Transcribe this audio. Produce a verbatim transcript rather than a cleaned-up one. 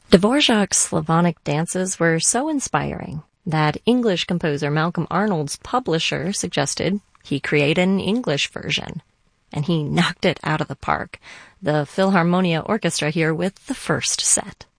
Dvorak's Slavonic dances were so inspiring that English composer Malcolm Arnold's publisher suggested he create an English version. And he knocked it out of the park. The Philharmonia Orchestra here with the first set.